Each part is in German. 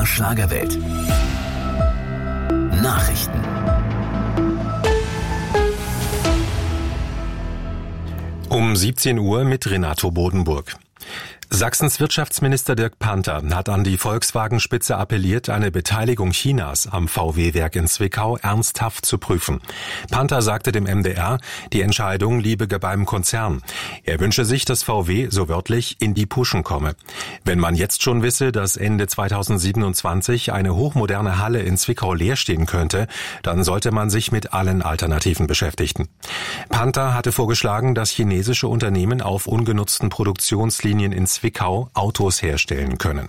MDR Schlagerwelt. Nachrichten. Um 17 Uhr mit Renato Bodenburg. Sachsens Wirtschaftsminister Dirk Panther hat an die Volkswagen-Spitze appelliert, eine Beteiligung Chinas am VW-Werk in Zwickau ernsthaft zu prüfen. Panther sagte dem MDR, die Entscheidung liege beim Konzern. Er wünsche sich, dass VW, so wörtlich, in die Puschen komme. Wenn man jetzt schon wisse, dass Ende 2027 eine hochmoderne Halle in Zwickau leer stehen könnte, dann sollte man sich mit allen Alternativen beschäftigen. Panther hatte vorgeschlagen, dass chinesische Unternehmen auf ungenutzten Produktionslinien in Zwickau Autos herstellen können.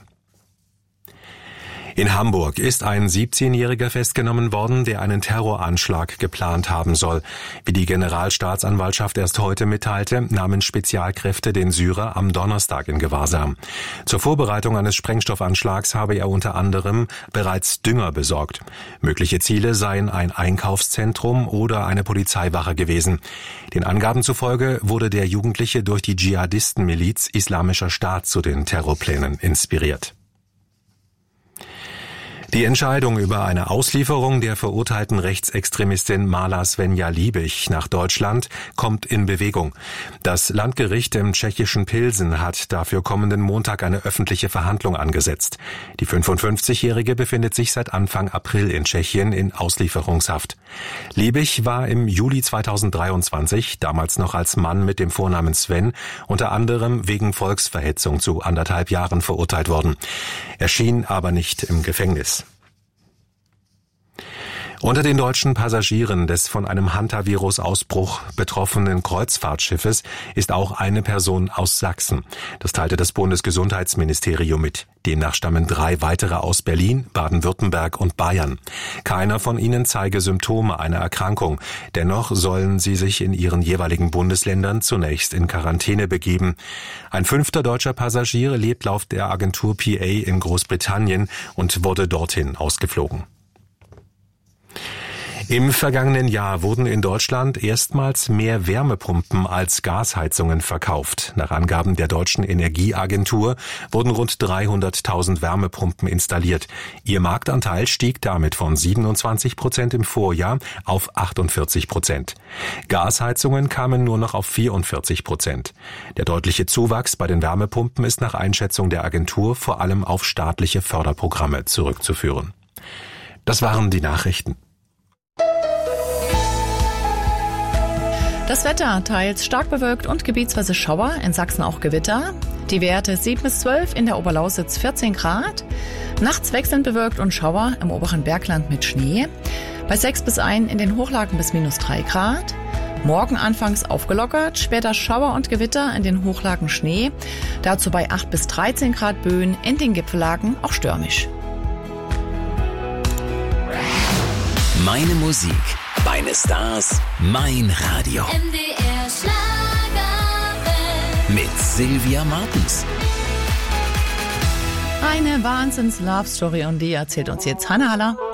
In Hamburg ist ein 17-Jähriger festgenommen worden, der einen Terroranschlag geplant haben soll. Wie die Generalstaatsanwaltschaft erst heute mitteilte, nahmen Spezialkräfte den Syrer am Donnerstag in Gewahrsam. Zur Vorbereitung eines Sprengstoffanschlags habe er unter anderem bereits Dünger besorgt. Mögliche Ziele seien ein Einkaufszentrum oder eine Polizeiwache gewesen. Den Angaben zufolge wurde der Jugendliche durch die Dschihadistenmiliz Islamischer Staat zu den Terrorplänen inspiriert. Die Entscheidung über eine Auslieferung der verurteilten Rechtsextremistin Marla Svenja Liebig nach Deutschland kommt in Bewegung. Das Landgericht im tschechischen Pilsen hat dafür kommenden Montag eine öffentliche Verhandlung angesetzt. Die 55-Jährige befindet sich seit Anfang April in Tschechien in Auslieferungshaft. Liebig war im Juli 2023, damals noch als Mann mit dem Vornamen Sven, unter anderem wegen Volksverhetzung zu 1,5 Jahren verurteilt worden. Er schien aber nicht im Gefängnis. Unter den deutschen Passagieren des von einem Hantavirus-Ausbruch betroffenen Kreuzfahrtschiffes ist auch eine Person aus Sachsen. Das teilte das Bundesgesundheitsministerium mit. Demnach stammen 3 weitere aus Berlin, Baden-Württemberg und Bayern. Keiner von ihnen zeige Symptome einer Erkrankung. Dennoch sollen sie sich in ihren jeweiligen Bundesländern zunächst in Quarantäne begeben. Ein 5. deutscher Passagier lebt laut der Agentur PA in Großbritannien und wurde dorthin ausgeflogen. Im vergangenen Jahr wurden in Deutschland erstmals mehr Wärmepumpen als Gasheizungen verkauft. Nach Angaben der Deutschen Energieagentur wurden rund 300.000 Wärmepumpen installiert. Ihr Marktanteil stieg damit von 27% im Vorjahr auf 48%. Gasheizungen kamen nur noch auf 44%. Der deutliche Zuwachs bei den Wärmepumpen ist nach Einschätzung der Agentur vor allem auf staatliche Förderprogramme zurückzuführen. Das waren die Nachrichten. Das Wetter, teils stark bewölkt und gebietsweise Schauer, in Sachsen auch Gewitter. Die Werte 7 bis 12, in der Oberlausitz 14 Grad. Nachts wechselnd bewölkt und Schauer im oberen Bergland mit Schnee. Bei 6 bis 1 in den Hochlagen bis -3 Grad. Morgen anfangs aufgelockert, später Schauer und Gewitter, in den Hochlagen Schnee. Dazu bei 8 bis 13 Grad Böen, in den Gipfellagen auch stürmisch. Meine Musik, meine Stars, mein Radio. MDR Schlagerwelt. Mit Sylvia Martens. Eine Wahnsinns-Love-Story und die erzählt uns jetzt Hanne Haller.